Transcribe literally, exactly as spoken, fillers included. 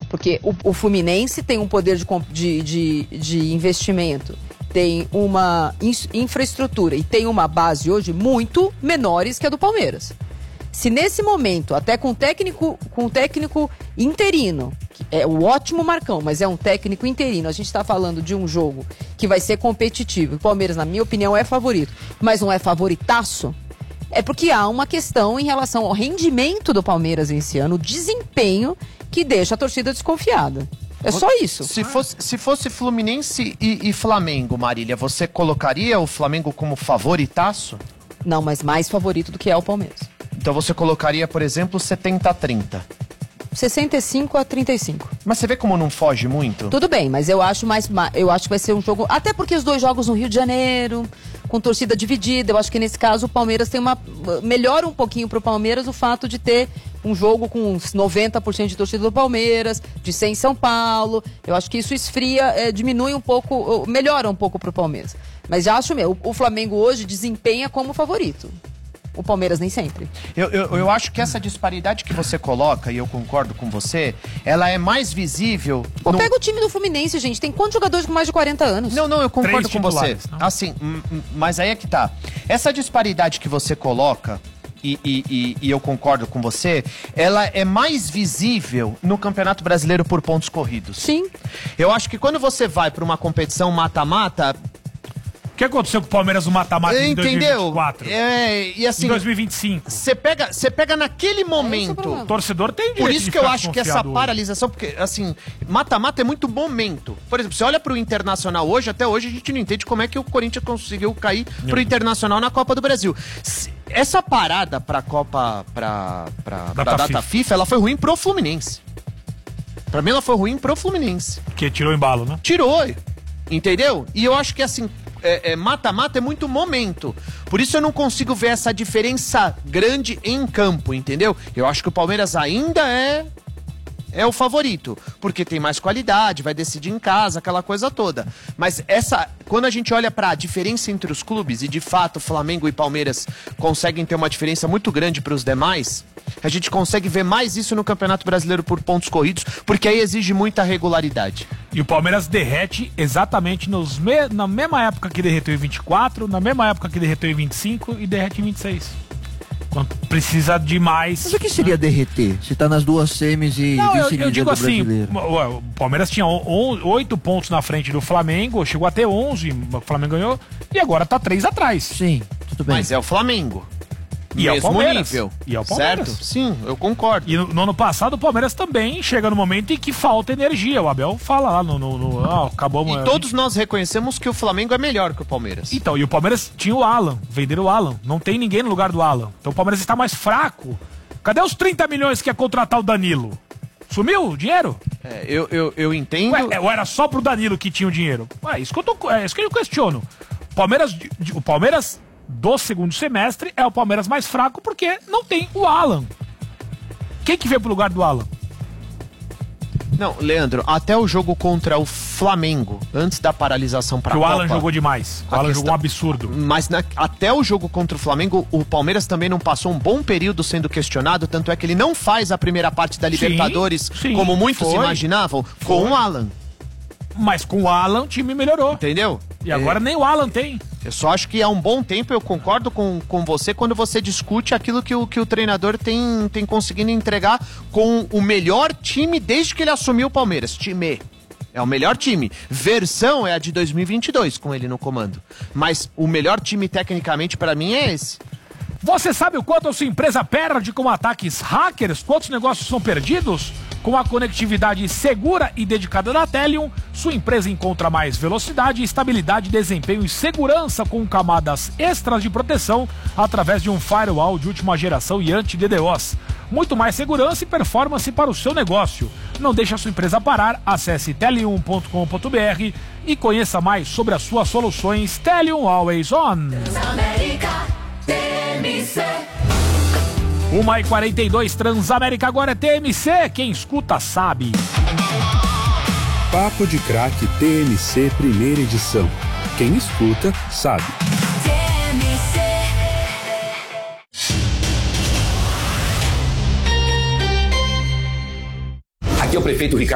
Porque o, o Fluminense tem um poder de, de, de, de investimento, tem uma in, infraestrutura e tem uma base hoje muito menores que a do Palmeiras. Se nesse momento, até com técnico, com técnico interino, que é o ótimo Marcão, mas é um técnico interino, a gente está falando de um jogo que vai ser competitivo. O Palmeiras, na minha opinião, é favorito, mas não é favoritaço. É porque há uma questão em relação ao rendimento do Palmeiras esse ano, o desempenho que deixa a torcida desconfiada. É só isso. Se fosse, se fosse Fluminense e, e Flamengo, Marília, você colocaria o Flamengo como favoritaço? Não, mas mais favorito do que é o Palmeiras. Então você colocaria, por exemplo, setenta a trinta. sessenta e cinco a trinta e cinco. Mas você vê como não foge muito? Tudo bem, mas eu acho mais, eu acho que vai ser um jogo, até porque os dois jogos no Rio de Janeiro, com torcida dividida, eu acho que nesse caso o Palmeiras tem uma, melhora um pouquinho pro Palmeiras o fato de ter um jogo com uns noventa por cento de torcida do Palmeiras, de ser em São Paulo. Eu acho que isso esfria, é, diminui um pouco, melhora um pouco pro Palmeiras. Mas já acho mesmo, o Flamengo hoje desempenha como favorito. O Palmeiras nem sempre. Eu, eu, eu acho que essa disparidade que você coloca, e eu concordo com você, ela é mais visível... Pô, no... pega o time do Fluminense, gente. Tem quantos jogadores com mais de quarenta anos? Não, não, eu concordo com você. Não? Assim, mas aí é que tá. Essa disparidade que você coloca, e, e, e, e eu concordo com você, ela é mais visível no Campeonato Brasileiro por pontos corridos. Sim. Eu acho que quando você vai para uma competição mata-mata... O que aconteceu com o Palmeiras no mata-mata em dois mil e vinte e quatro? É, e assim... Em dois mil e vinte e cinco? Você pega, você pega naquele momento... O torcedor tem direito Por isso de que eu ficar acho que essa desconfiado hoje. paralisação... Porque, assim, mata-mata é muito momento. Por exemplo, você olha pro Internacional hoje, até hoje a gente não entende como é que o Corinthians conseguiu cair pro Internacional na Copa do Brasil. Se- Essa parada pra Copa... Pra, pra, pra Data data FIFA. FIFA, ela foi ruim pro Fluminense. Pra mim ela foi ruim pro Fluminense. Porque tirou o embalo, né? Tirou, entendeu? E eu acho que assim, é, é, mata-mata é muito momento. Por isso eu não consigo ver essa diferença grande em campo, entendeu? Eu acho que o Palmeiras ainda é é o favorito, porque tem mais qualidade, vai decidir em casa, aquela coisa toda. Mas essa, quando a gente olha pra diferença entre os clubes, e de fato Flamengo e Palmeiras conseguem ter uma diferença muito grande para os demais, a gente consegue ver mais isso no Campeonato Brasileiro por pontos corridos, porque aí exige muita regularidade. E o Palmeiras derrete exatamente nos me... na mesma época que derreteu em vinte e quatro, na mesma época que derreteu em vinte e cinco e derrete em vinte e seis. Quando precisa de mais. Mas o que seria derreter? Se tá nas duas semis e Não, eu, eu vice-líder digo do assim, brasileiro. o, o Palmeiras tinha oito pontos na frente do Flamengo, chegou a ter onze, o Flamengo ganhou, e agora tá três atrás. Sim, tudo bem. Mas é o Flamengo. E é o Mesmo Palmeiras. nível. E é o Palmeiras. Certo? Sim, eu concordo. E no, no ano passado o Palmeiras também chega no momento em que falta energia. O Abel fala lá no... no, no ah, acabamos, E todos nós reconhecemos que o Flamengo é melhor que o Palmeiras. Então, e o Palmeiras tinha o Alan, venderam o Alan. Não tem ninguém no lugar do Alan. Então o Palmeiras está mais fraco. Cadê os trinta milhões que ia contratar o Danilo? Sumiu o dinheiro? É, eu, eu, eu entendo... Ué, ou era só pro Danilo que tinha o dinheiro? Ué, isso que eu, tô, é isso que eu questiono. O Palmeiras, o Palmeiras do segundo semestre é o Palmeiras mais fraco porque não tem o Alan. Quem que veio pro lugar do Alan? Não, Leandro, até o jogo contra o Flamengo, antes da paralisação pra Que o Copa... Alan jogou demais. O a Alan questão- jogou um absurdo. Mas na- até o jogo contra o Flamengo, o Palmeiras também não passou um bom período sendo questionado, tanto é que ele não faz a primeira parte da Libertadores, sim, como muitos foi. imaginavam, com o Alan, Mas com o Alan o time melhorou. entendeu? E agora nem o Alan tem. Eu só acho que há um bom tempo, eu concordo com, com você, quando você discute aquilo que o, que o treinador tem, tem conseguido entregar com o melhor time desde que ele assumiu o Palmeiras. Time. É o melhor time. Versão é a de dois mil e vinte e dois, com ele no comando. Mas o melhor time, tecnicamente, pra mim, é esse. Você sabe o quanto a sua empresa perde com ataques hackers? Quantos negócios são perdidos? Com a conectividade segura e dedicada da Telium, sua empresa encontra mais velocidade, estabilidade, desempenho e segurança com camadas extras de proteção através de um firewall de última geração e anti-D DoS. Muito mais segurança e performance para o seu negócio. Não deixe a sua empresa parar. Acesse telium ponto com ponto b r e conheça mais sobre as suas soluções. Telium Always On. uma e quarenta e dois, Transamérica agora é T M C, quem escuta sabe. Papo de Craque T M C primeira edição. Quem escuta sabe. Aqui é o prefeito Ricardo